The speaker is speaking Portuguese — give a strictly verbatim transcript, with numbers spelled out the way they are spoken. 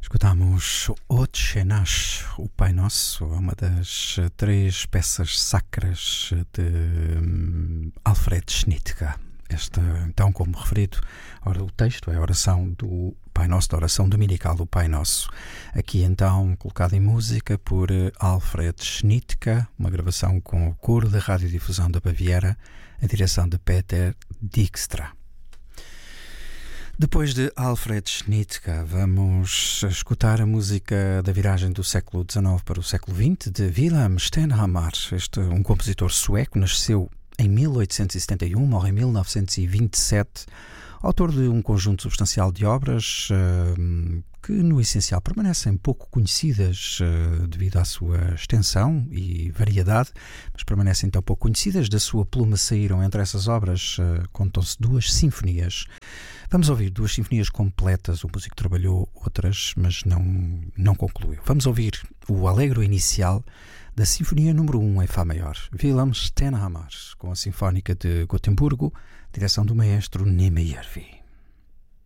Escutamos Otche Nash, o Pai Nosso, uma das três peças sacras de hum, Alfred Schnittke. Esta, então, como referido, ora, o texto é a oração do Pai Nosso, da oração dominical do Pai Nosso. Aqui, então, colocado em música por Alfred Schnittke, uma gravação com o coro da Radiodifusão da Baviera, a direção de Peter Dijkstra. Depois de Alfred Schnittke, vamos escutar a música da viragem do século dezenove para o século vinte, de Wilhelm Stenhammar. Este, um compositor sueco, nasceu em mil oitocentos e setenta e um, morre em mil novecentos e vinte e sete, autor de um conjunto substancial de obras uh, que, no essencial, permanecem pouco conhecidas uh, devido à sua extensão e variedade, mas permanecem tão pouco conhecidas. Da sua pluma saíram, entre essas obras, uh, contam-se duas sinfonias. Vamos ouvir duas sinfonias completas. O músico trabalhou outras, mas não, não concluiu. Vamos ouvir o Allegro inicial da Sinfonia número um em Fá maior, Wilhelm Stenhammar, com a Sinfónica de Gotemburgo, direção do maestro Németh Järvi.